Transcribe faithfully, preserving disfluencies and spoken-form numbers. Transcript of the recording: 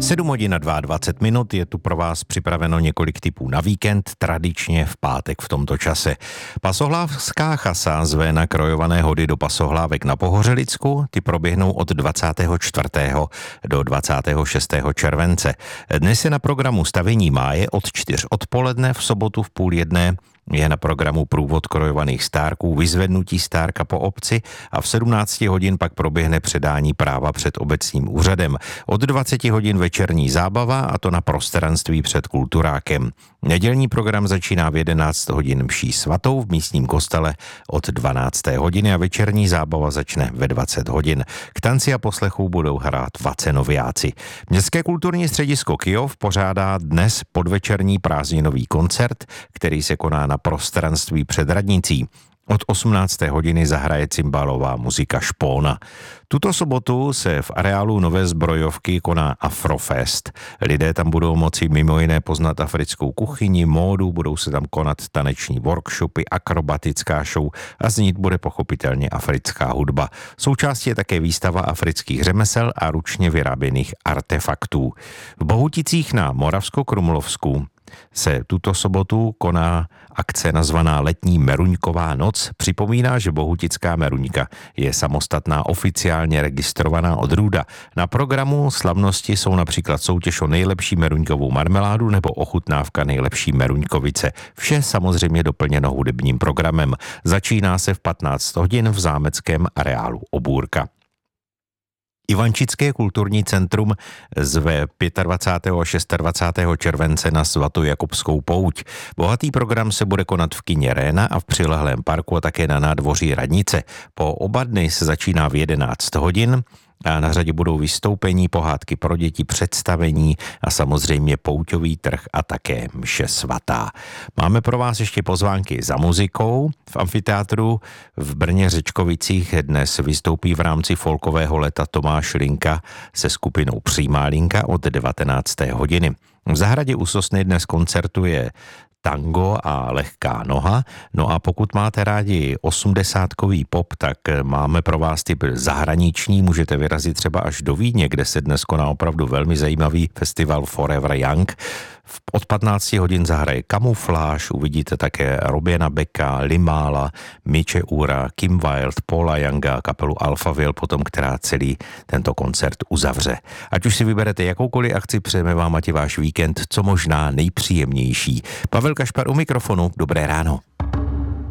sedm hodin a dvacet dva minut, je tu pro vás připraveno několik typů na víkend, tradičně v pátek v tomto čase. Pasohlávská chasa zve na krojované hody do pasohlávek na Pohořelicku, ty proběhnou od dvacátého čtvrtého do dvacátého šestého července. Dnes je na programu stavění máje od čtyř odpoledne, v sobotu v půl jedné je na programu průvod krojovaných stárků, vyzvednutí stárka po obci a v sedmnáct hodin pak proběhne předání práva před obecním úřadem. Od dvacet hodin večerní zábava, a to na prostranství před kulturákem. Nedělní program začíná v jedenáct hodin mší svatou v místním kostele od dvanácté hodiny a večerní zábava začne ve dvacet hodin. K tanci a poslechu budou hrát vacenoviáci. Městské kulturní středisko Kyjov pořádá dnes podvečerní prázdninový koncert, který se koná na prostranství před radnicí. Od osmnácté hodiny zahraje cymbálová muzika Špóna. Tuto sobotu se v areálu Nové Zbrojovky koná Afrofest. Lidé tam budou moci mimo jiné poznat africkou kuchyni, módu, budou se tam konat taneční workshopy, akrobatická show a znít bude pochopitelně africká hudba. Součástí je také výstava afrických řemesel a ručně vyráběných artefaktů. V Bohuticích na Moravskokrumlovsku se tuto sobotu koná akce nazvaná Letní Meruňková noc. Připomíná, že bohutická meruňka je samostatná, oficiálně registrovaná odrůda. Na programu slavnosti jsou například soutěž o nejlepší meruňkovou marmeládu nebo ochutnávka nejlepší meruňkovice. Vše samozřejmě doplněno hudebním programem. Začíná se v patnáct hodin v zámeckém areálu Obůrka. Ivančické kulturní centrum zve dvacátého pátého a dvacátého šestého července na svatojakubskou pouť. Bohatý program se bude konat v kině Réna a v přilehlém parku a také na nádvoří radnice. Po oba dny se začíná v jedenáct hodin a na řadě budou vystoupení, pohádky pro děti, představení a samozřejmě pouťový trh a také mše svatá. Máme pro vás ještě pozvánky za muzikou. V amfiteátru v Brně Řečkovicích dnes vystoupí v rámci folkového leta Tomáš Linka se skupinou Přímá linka od devatenácté hodiny. V zahradě u Sosny dnes koncertuje tango a lehká noha. No a pokud máte rádi osmdesátkový pop, tak máme pro vás typ zahraniční. Můžete vyrazit třeba až do Vídně, kde se dnes koná opravdu velmi zajímavý festival Forever Young. Od patnácti hodin zahraje Kamufláž, uvidíte také Robiana Becka, Limála, Miche Ura, Kim Wilde, Paula Younga, kapelu Alphaville, potom která celý tento koncert uzavře. Ať už si vyberete jakoukoliv akci, přejeme vám, ať je váš víkend co možná nejpříjemnější. Pavel Kašpar u mikrofonu, dobré ráno.